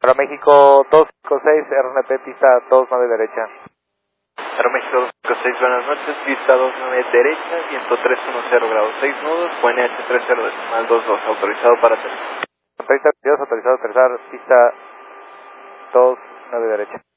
Aeroméxico 256, RNP pista 29 derecha. Aeroméxico 256, buenas noches, pista 29 derecha, viento 310 grados 6 nudos, QNH 30 autorizado para aterrizar. Autorizado a aterrizar, pista 29 derecha.